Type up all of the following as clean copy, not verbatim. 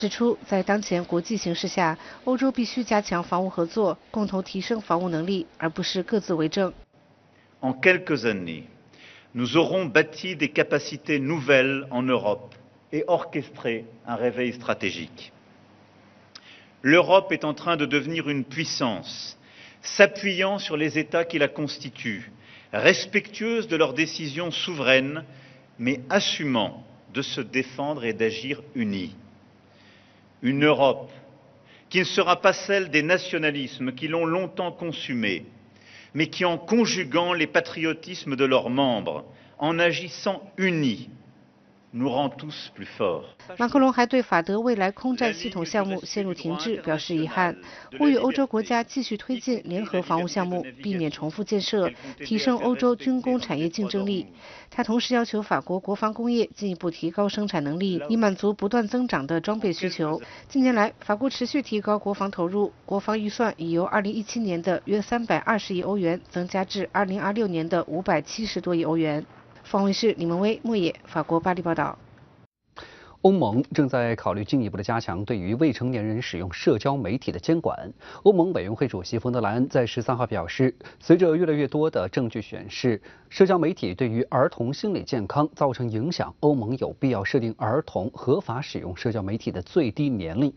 指出，在当前国际形势下，欧洲必须加强防务合作，共同提升防务能力，而不是各自为政。 En quelques années, nous aurons bâti des capacités nouvelles en Europe et orchestré un réveil stratégique. L'Europe est en train de devenir une puissance, s'appuyant sur les États qui la constituent, respectueuse de leurs décisions souveraines, mais assumant de se défendre et d'agir unie. Une Europe qui ne sera pas celle des nationalismes qui l'ont longtemps consumée, mais qui, en conjuguant les patriotismes de leurs membres, en agissant unis, nous rend tous plus forts. 马克龙还对法德未来空战系统项目陷入停滞表示遗憾，呼吁欧洲国家继续推进联合防务项目，避免重复建设，提升欧洲军工产业竞争力。他同时要求法国国防工业进一步提高生产能力，以满足不断增长的装备需求。近年来，法国持续提高国防投入，国防预算已由2017年的约320亿欧元增加至2026年的570多亿欧元。方卫视李文威、莫野，法国巴黎报道。 欧盟正在考虑进一步的加强对于未成年人使用社交媒体的监管。欧盟委员会主席冯德莱恩在13号表示，随着越来越多的证据显示社交媒体对于儿童心理健康造成影响，欧盟有必要设定儿童合法使用社交媒体的最低年龄。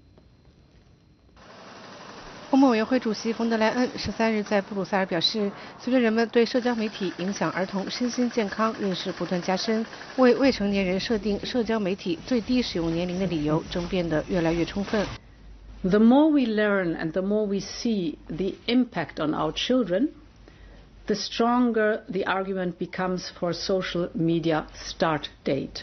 欧盟委员会主席冯德莱恩13日在布鲁塞尔表示，随着人们对社交媒体影响儿童身心健康认识不断加深，为未成年人设定社交媒体最低使用年龄的理由正变得越来越充分。 The more we learn and the more we see the impact on our children, the stronger the argument becomes for social media start date.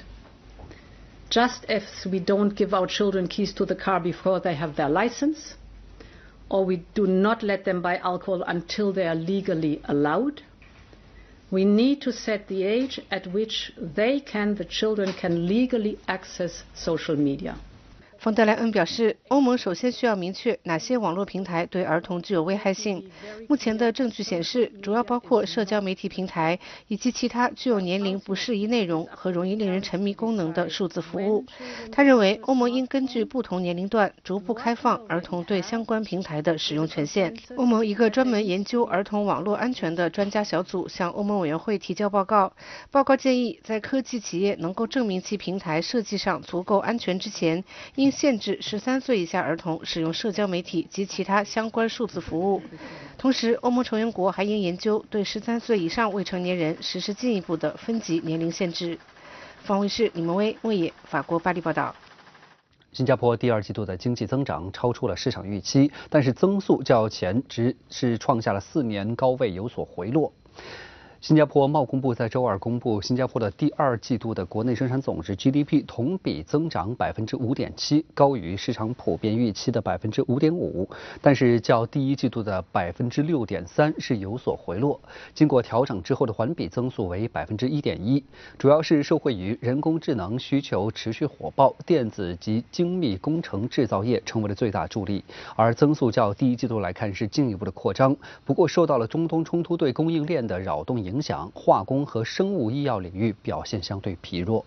Just as we don't give our children keys to the car before they have their license, or we do not let them buy alcohol until they are legally allowed, we need to set the age at which the children can legally access social media. 冯德莱恩表示，欧盟首先需要明确哪些网络平台对儿童具有危害性。目前的证据显示，主要包括社交媒体平台以及其他具有年龄不适宜内容和容易令人沉迷功能的数字服务。他认为，欧盟应根据不同年龄段逐步开放儿童对相关平台的使用权限。欧盟一个专门研究儿童网络安全的专家小组向欧盟委员会提交报告，报告建议在科技企业能够证明其平台设计上足够安全之前，应限制13岁以下儿童使用社交媒体及其他相关数字服务。同时，欧盟成员国还应研究对13岁以上未成年人实施进一步的分级年龄限制。方卫视李文威、莫野，法国巴黎报道。 新加坡第2季度的经济增长超出了市场预期，但是增速较前值是创下了4年高位，有所回落。新加坡贸工部在周二公布，新加坡的第2季度的国内生产总值 GDP 同比增长 5.7%， 高于市场普遍预期的 5.5%， 但是较第1季度的 6.3% 是有所回落。经过调整之后的环比增速为 1.1%， 主要是受惠于人工智能需求持续火爆，电子及精密工程制造业成为了最大助力，而增速较第1季度来看是进一步的扩张。不过受到了中东冲突对供应链的扰动影响，化工和生物医药领域表现相对疲弱。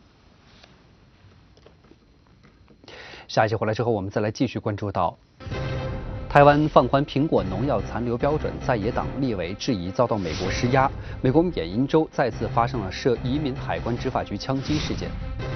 下一节回来之后，我们再来继续关注到台湾放宽苹果农药残留标准，在野党立委质疑遭到美国施压。美国缅因州再次发生了涉移民海关执法局枪击事件。